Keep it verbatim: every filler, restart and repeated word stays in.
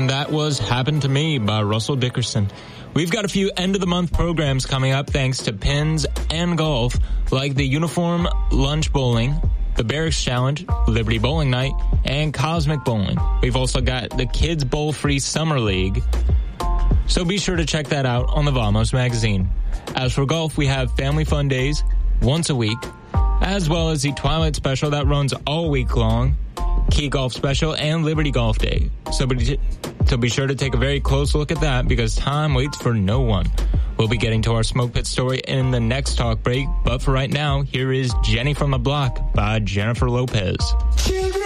And that was Happened to Me by Russell Dickerson. We've got a few end-of-the-month programs coming up thanks to pins and golf, like the Uniform Lunch Bowling, the Barracks Challenge, Liberty Bowling Night, and Cosmic Bowling. We've also got the Kids Bowl Free Summer League, so be sure to check that out on the Vamos magazine. As for golf, we have Family Fun Days once a week, as well as the Twilight Special that runs all week long, Key Golf Special, and Liberty Golf Day. So be, so be sure to take a very close look at that because time waits for no one. We'll be getting to our Smoke Pit story in the next talk break, but for right now, here is Jenny from the Block by Jennifer Lopez. Children